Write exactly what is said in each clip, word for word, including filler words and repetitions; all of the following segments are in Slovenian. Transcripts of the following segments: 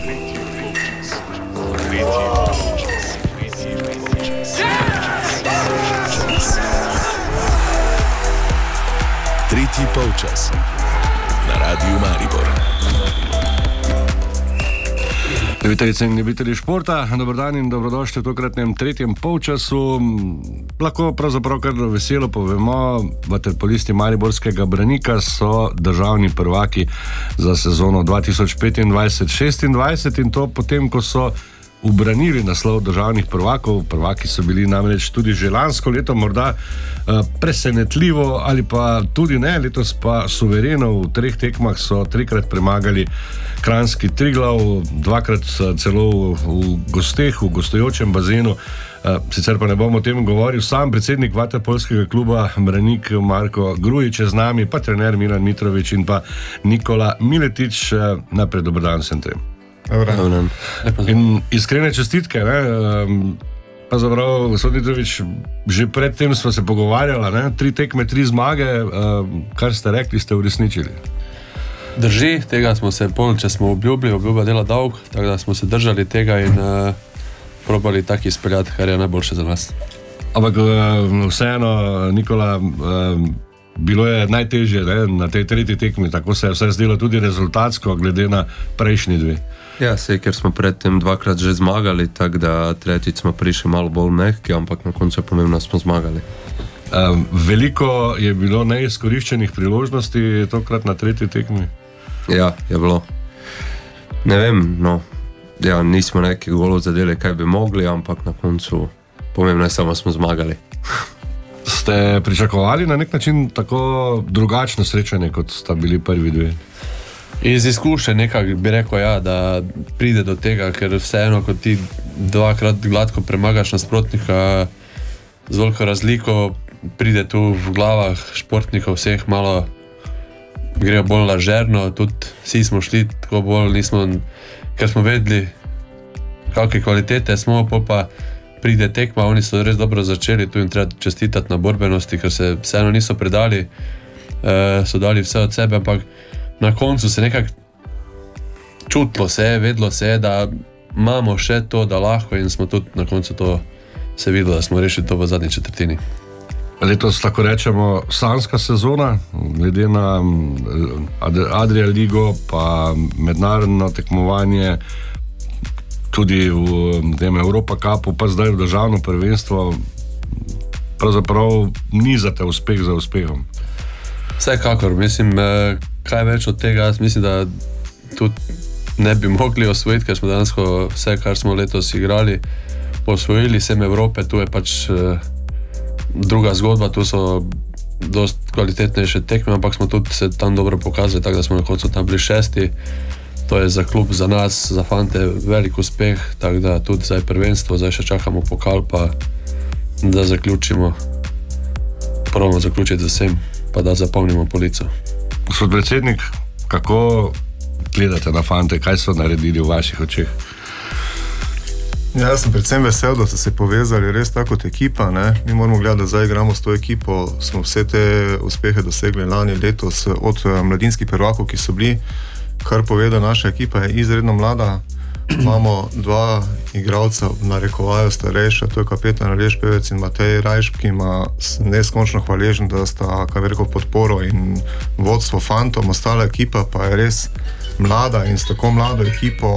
Tretji polčas na Radiu Maribor. Ljubiteljice in ljubitelji športa, dober dan in dobrodošli v tokratnem tretjem polčasu. Lahko pravzaprav kar veselo povemo, vaterpolisti mariborskega Branika so državni prvaki za sezono dva tisoč petindvajset šestindvajset in to potem, ko so ubranili naslov državnih prvakov. Prvaki so bili namreč tudi že lansko leto, morda uh, presenetljivo ali pa tudi ne, letos pa suvereno v treh tekmah so trikrat premagali kranjski Triglav, dvakrat celo v gosteh, v gostujočem bazenu. Uh, sicer pa ne bom o tem govoril sam, predsednik vaterpolskega kluba Branik Marko Grujić je z nami, pa trener Milan Mitrović in pa Nikola Miletić. Uh, najprej dober dan vsem trem. In iskrene čestitke, ne? Pa zaprav, gospod Mitrović, že predtem smo se pogovarjali, ne? Tri tekme, tri zmage, kar ste rekli, ste uresničili. Drži, tega smo se polčas smo obljubili, obljuba dela dolg, tako da smo se držali tega in uh, probali tako izpeljati, kar je najboljše za nas. Ampak vseeno, Nikola, uh, bilo je najtežje, ne? Na tej tretji tekmi, tako se je vse zdelo tudi rezultatsko, glede na prejšnji dve. Ja, sej, ker smo predtem dvakrat že zmagali, tako da tretjič smo prišli malo bolj mehki, ampak na koncu je pomembno, da smo zmagali. Um, veliko je bilo neizkoriščenih priložnosti tokrat na tretji tekmi? Ja, je bilo. Ne vem, no, ja, nismo nekaj golov zadeli, kaj bi mogli, ampak na koncu pomembno je samo, smo zmagali. Ste pričakovali na nek način tako drugačno srečanje, kot sta bili prvi dve? Iz izkušenj nekako bi rekel, ja, da pride do tega, ker vseeno, ko ti dvakrat gladko premagaš nasprotnika z veliko razliko, pride tu v glavah športnikov vseh malo, grejo bolj lažerno, tudi vsi smo šli tako bolj, nismo, ker smo vedeli, kakve kvalitete smo, pa pride tekma, oni so res dobro začeli, tu jim treba čestitati na borbenosti, ker se vseeno niso predali, eh, so dali vse od sebe, ampak na koncu se nekako čutilo se, vedlo se, da imamo še to, da lahko, in smo tudi na koncu to se videli, da smo rešili to v zadnji četrtini. Letos tako rečemo sanjska sezona, glede na Adria Ligo pa mednarodno tekmovanje, tudi v tem Europa Cupu, pa zdaj v državno prvenstvo, pravzaprav nizate uspeh za uspehom. Vsekakor, mislim, kaj več od tega, jaz mislim, da tudi ne bi mogli osvojiti, ker smo dansko vse, kar smo letos igrali, osvojili sem Evrope, tu je pač eh, druga zgodba, tu so dost kvalitetnejše tekme, ampak smo tudi se tam dobro pokazali, tako da smo na koncu tam bili šesti. To je za klub, za nas, za fante velik uspeh, tako da tudi zdaj prvenstvo, zdaj še čakamo pokal, pa da zaključimo, probamo zaključiti z vsem, pa da zapolnimo polico. Gospod predsednik, kako gledate na fante, kaj so naredili v vaših očeh? Ja, jaz sem predvsem vesel, da so se povezali res tako kot ekipa, ne? Mi moramo gledati, da zdaj igramo s to ekipo, smo vse te uspehe dosegli lani letos od mladinskih prvakov, ki so bili, kar poveda naša ekipa je izredno mlada. Imamo dva igralca, narekovajo starejša, to je kapetan Aleš Pevec in Matej Rajšp, ki ima neskončno hvaležen, da sta, kaj veliko podporo in vodstvo fantom, ostala ekipa pa je res mlada in s tako mlado ekipo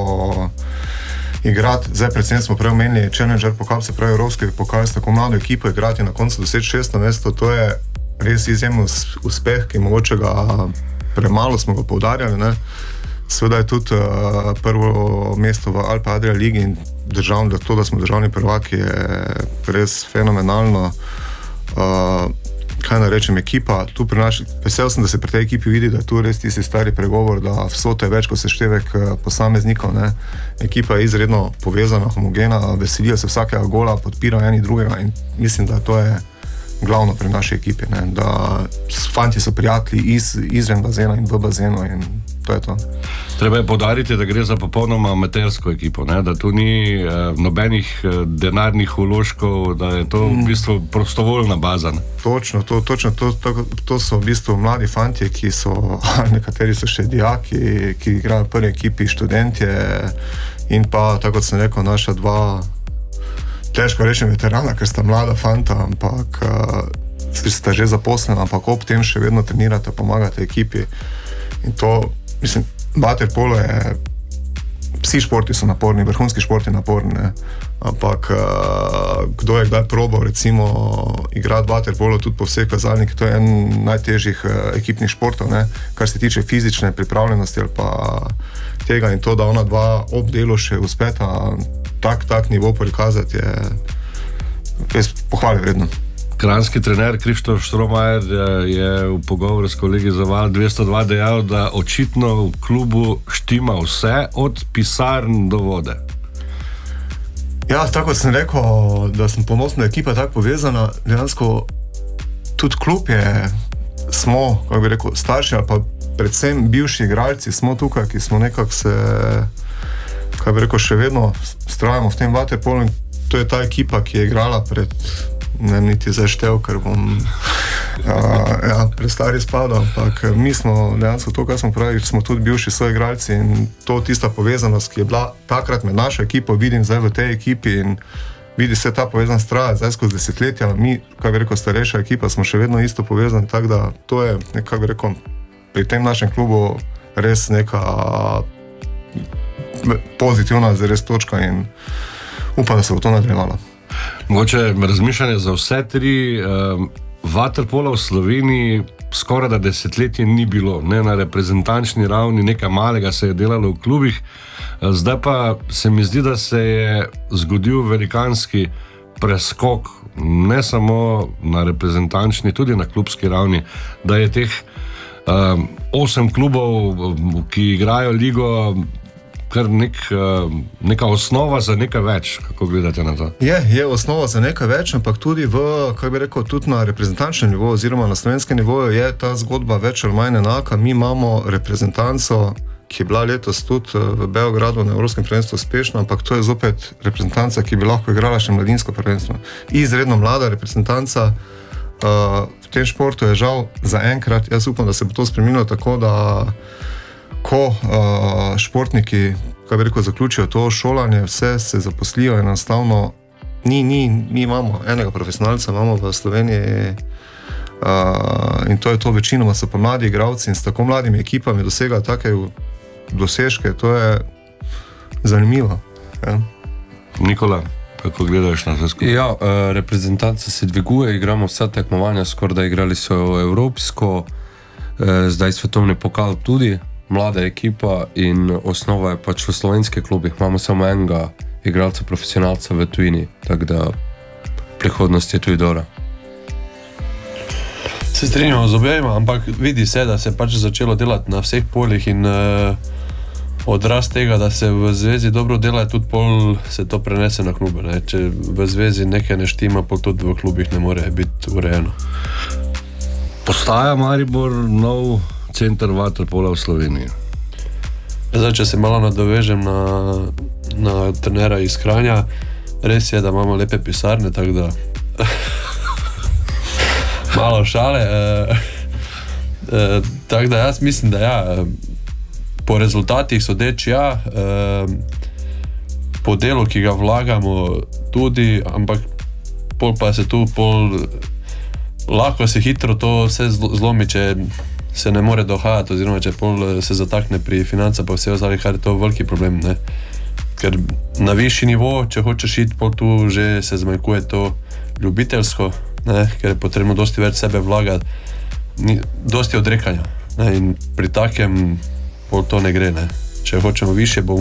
igrati, zdaj predvsem smo prej omenili Challenger pokal, se pravi Evropski pokal, s tako mlado ekipo igrati na koncu doseči šesto mesto, to je res izjemen uspeh, ki mogoče ga premalo smo ga poudarjali, ne. Seveda je tudi uh, prvo mesto v Alpe Adria Ligi in državno, da to, da smo državni prvaki, je res fenomenalno. Uh, kaj naj rečem, ekipa, tu pri naši, vesel sem, da se pri tej ekipi vidi, da je tu res tisti stari pregovor, da vsota je več kot seštevek posameznikov, ne. Ekipa je izredno povezana, homogena, veselijo se vsakega gola, podpirajo eni drugega in mislim, da to je glavno pri naši ekipi, ne. Da fanti so prijatelji iz, izven bazena in v bazenu in to je to. Treba je podariti, da gre za popolnoma amatersko ekipo, ne? Da tu ni eh, nobenih eh, denarnih vložkov, da je to v bistvu prostovoljna baza. Ne? Točno, to, točno to, to, to so v bistvu mladi fantje, ki so, nekateri so še dijaki, ki igrajo v prvi ekipi, študentje in pa, tako kot sem rekel, naša dva, težko rečem veterana, ker sta mlada fanta, ampak uh, sta že zaposlena, ampak ob tem še vedno trenirate, pomagate ekipi in to, mislim, vaterpolo je, vsi športi so naporni, vrhunski športi naporni, ne? Ampak uh, kdo je kdaj probal recimo igrati vaterpolo tudi po vseh kazalnikih, to je en najtežjih uh, ekipnih športov, ne? Kar se tiče fizične pripravljenosti ali pa tega in to, da ona dva ob delu še uspeta tak, tak nivo prikazati, je res pohvali vredno. Kranjski trener Krištof Štromajer je v pogovoru s kolegi za Val dvesto dva dejal, da očitno v klubu štima vse, od pisarn do vode. Ja, tako kot sem rekel, da sem ponosna, da je ekipa tako povezana, dejansko tudi klub je, smo, kako bi rekel, starši ali pa predvsem bivši igralci smo tukaj, ki smo nekako se, kako bi rekel, še vedno strajamo v tem vaterpolu in to je ta ekipa, ki je igrala pred, ne vem niti zaštev, ker bom a, ja, prestari spadal, ampak mi smo dejansko to, kar smo pravili, smo tudi bivši soigralci in to tista povezanost, ki je bila takrat med našo ekipo, vidim zdaj v tej ekipi in vidi se ta povezanost traja zdaj skozi desetletja, mi, kako bi rekel, starejša ekipa, smo še vedno isto povezani, tako da to je, kako bi rekel, pri tem našem klubu res neka pozitivna zares točka in upam, da se bo to nadaljevalo. Mogoče razmišljanje za vse tri, um, vaterpola v Sloveniji skoraj da desetletje ni bilo, ne na reprezentančni ravni, nekaj malega se je delalo v klubih, zdaj pa se mi zdi, da se je zgodil velikanski preskok, ne samo na reprezentančni, tudi na klubski ravni, da je teh um, osem klubov, ki igrajo ligo, kar nek, neka osnova za nekaj več, kako gledate na to? Je, je osnova za nekaj več, ampak tudi v, kako bi rekel, tudi na reprezentančnem nivoju oziroma na slovenskem nivoju je ta zgodba več ali manj enaka. Mi imamo reprezentanco, ki je bila letos tudi v Beogradu na Evropskem prvenstvu uspešna, ampak to je zopet reprezentanca, ki bi lahko igrala še mladinsko prvenstvo. Izredno mlada reprezentanca. Uh, v tem športu je žal zaenkrat, jaz upam, da se bo to spremenilo tako, da ko uh, športniki, kaj bi rekel, zaključijo to šolanje, vse se zaposlijo in enostavno ni, ni, mi imamo enega profesionalca, imamo v Sloveniji uh, in to je to, večinoma so pa mladi igralci in s tako mladimi ekipami dosegajo take dosežke, to je zanimivo. Ja. Nikola, kako gledaš na vse skupaj? Ja, uh, reprezentanca se dviguje, igramo vsa tekmovanja, skoraj da igrali so evropsko, uh, zdaj svetovni pokal tudi, mlada ekipa in osnova je pač v slovenskih klubih. Imamo samo enega igralca, profesionalca v tujini, tako da prihodnost je tudi dobra. Se strinjamo z objema, ampak vidi se, da se pač začelo delati na vseh poljih in uh, odraz tega, da se v zvezi dobro dela, tudi pol se to prenese na klube. Ne? Če v zvezi nekaj ne štima, pol tudi v klubih ne more biti urejeno. Postaja Maribor nov center vaterpola v Sloveniji? Zdaj, če se malo nadovežem na, na trenera iz Kranja, res je, da imamo lepe pisarne, tako da malo šale. E, e, tako da jaz mislim, da ja, po rezultatih sodeč ja, e, po delu, ki ga vlagamo tudi, ampak pol pa se tu pol lahko se hitro to vse zlomi, če se ne more dohajati, oziroma če pol se zatakne pri financah pa vse ostali, kar je to veliki problem, ne? Ker na višji nivo, če hočeš iti, pol tu že se zmanjkuje to ljubiteljsko, ne? Ker je potrebno dosti več sebe vlagati, ni, dosti odrekanja, ne? In pri takem pol to ne gre, ne? Če hočemo više, bomo